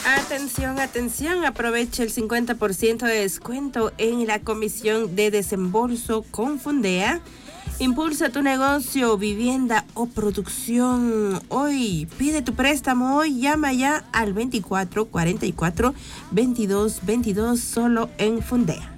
Atención, atención, aproveche el 50% de descuento en la comisión de desembolso con Fundea. Impulsa tu negocio, vivienda o producción hoy. Pide tu préstamo hoy, llama ya al 24 44 22 22 solo en Fundea.